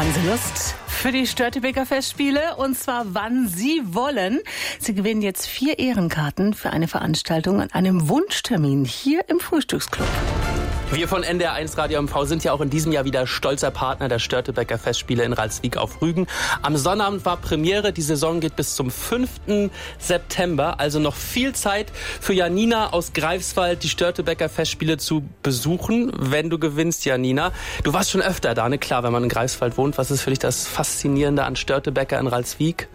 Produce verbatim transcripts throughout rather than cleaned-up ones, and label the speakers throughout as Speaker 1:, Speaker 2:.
Speaker 1: Haben Sie Lust für die Störtebeker Festspiele? Und zwar, wann Sie wollen. Sie gewinnen jetzt vier Ehrenkarten für eine Veranstaltung an einem Wunschtermin hier im Frühstücksclub.
Speaker 2: Wir von N D R eins Radio M V sind ja auch in diesem Jahr wieder stolzer Partner der Störtebeker Festspiele in Ralswiek auf Rügen. Am Sonnabend war Premiere. Die Saison geht bis zum fünften September. Also noch viel Zeit für Janina aus Greifswald, die Störtebeker Festspiele zu besuchen, wenn du gewinnst, Janina. Du warst schon öfter da, ne? Klar, wenn man in Greifswald wohnt. Was ist für dich das Faszinierende an Störtebeker in Ralswiek?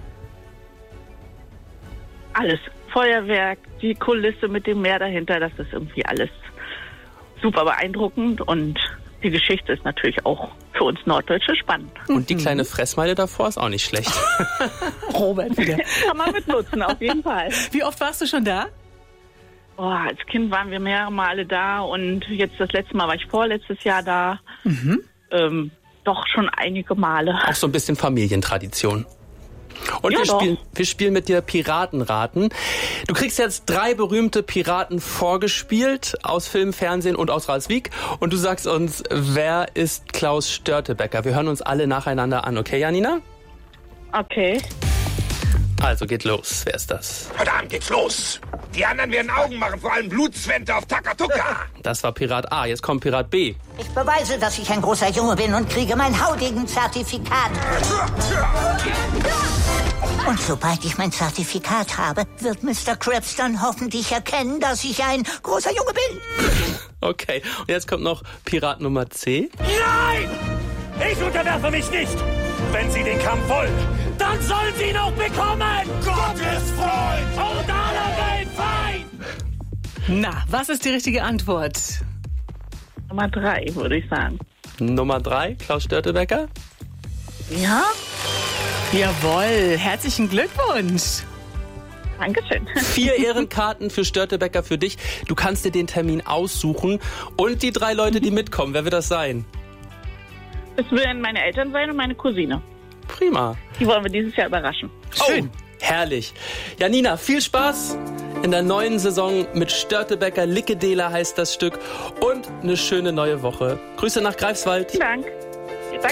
Speaker 3: Alles. Feuerwerk, die Kulisse mit dem Meer dahinter, das ist irgendwie alles super beeindruckend und die Geschichte ist natürlich auch für uns Norddeutsche spannend.
Speaker 2: Und die kleine Fressmeile davor ist auch nicht schlecht.
Speaker 1: Robert wieder.
Speaker 3: Kann man mit nutzen, auf jeden Fall.
Speaker 1: Wie oft warst du schon da?
Speaker 3: Oh, als Kind waren wir mehrere Male da und jetzt das letzte Mal war ich vorletztes Jahr da. Mhm. Ähm, doch schon einige Male.
Speaker 2: Auch so ein bisschen Familientradition. Und
Speaker 3: ja,
Speaker 2: wir,
Speaker 3: doch.
Speaker 2: spielen, wir spielen mit dir Piratenraten. Du kriegst jetzt drei berühmte Piraten vorgespielt aus Film, Fernsehen und aus Ralswiek. Und du sagst uns, wer ist Klaus Störtebeker? Wir hören uns alle nacheinander an. Okay, Janina?
Speaker 3: Okay.
Speaker 2: Also geht los. Wer ist das?
Speaker 4: Heute Abend geht's los. Die anderen werden Augen machen, vor allem Blutzwente auf Takatuka.
Speaker 2: Das war Pirat A. Jetzt kommt Pirat B.
Speaker 5: Ich beweise, dass ich ein großer Junge bin und kriege mein Haudegen-Zertifikat. Und sobald ich mein Zertifikat habe, wird Mister Krabs dann hoffentlich erkennen, dass ich ein großer Junge bin.
Speaker 2: Okay, und jetzt kommt noch Pirat Nummer C.
Speaker 6: Nein! Ich unterwerfe mich nicht! Wenn Sie den Kampf wollen, dann sollen Sie ihn auch bekommen!
Speaker 4: Gottes Freund!
Speaker 6: Und aller Welt Feind!
Speaker 1: Na, was ist die richtige Antwort?
Speaker 3: Nummer drei, würde ich sagen.
Speaker 2: Nummer drei, Klaus Störtebeker.
Speaker 3: Ja?
Speaker 1: Jawohl, herzlichen Glückwunsch.
Speaker 3: Dankeschön.
Speaker 2: Vier Ehrenkarten für Störtebeker für dich. Du kannst dir den Termin aussuchen. Und die drei Leute, die mitkommen, wer wird das sein?
Speaker 3: Es werden meine Eltern sein und meine Cousine.
Speaker 2: Prima.
Speaker 3: Die wollen wir dieses Jahr überraschen.
Speaker 2: Schön. Oh, herrlich. Janina, viel Spaß in der neuen Saison mit Störtebeker. Lickedela heißt das Stück. Und eine schöne neue Woche. Grüße nach Greifswald.
Speaker 3: Vielen Dank.